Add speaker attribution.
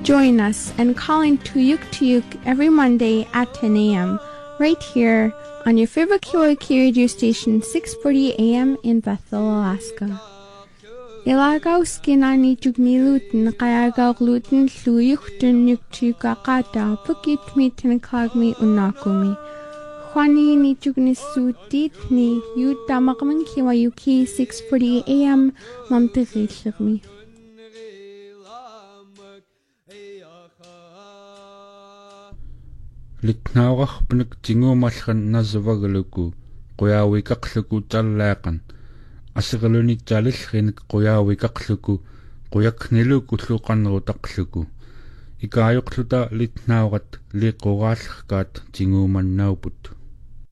Speaker 1: Join us and call in Tuyuk every Monday at 10 a.m. right here on your favorite KYK radio station, 640 a.m. in Bethel, Alaska. Ilagaw skinani jugnilutin kayagaw lutin luyuktun yukchukakata pukit mitin klagmi unakumi. Kwani ni jugnisudit ni yutamakman KYK 640 a.m. mamtirishirmi.
Speaker 2: Litnaurarpanak tinguumallan nasavagaluku quyaawikaqluku tallaaqan asiralunitsalillrinik quyaawikaqluku quyakniluku lluqannerutaqluku ikaayoqluta litnaurat liquraallerkaat tinguumannauput